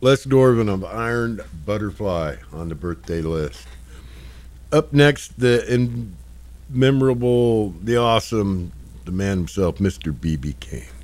Les Dorvan of Iron Butterfly on the birthday list. Up next, the memorable, the awesome, the man himself, Mr. B.B. King.